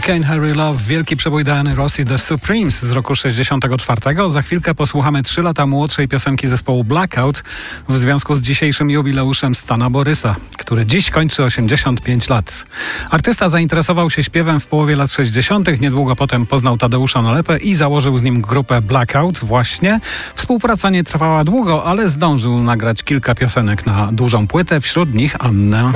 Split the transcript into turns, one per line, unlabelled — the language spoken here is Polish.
Can't Hurry Love, wielki przebój Diany Ross i The Supremes z roku 64. Za chwilkę posłuchamy 3 lata młodszej piosenki zespołu Blackout w związku z dzisiejszym jubileuszem Stana Borysa, który dziś kończy 85 lat. Artysta zainteresował się śpiewem w połowie lat 60., niedługo potem poznał Tadeusza Nalepę i założył z nim grupę Blackout właśnie. Współpraca nie trwała długo, ale zdążył nagrać kilka piosenek na dużą płytę, wśród nich Annę.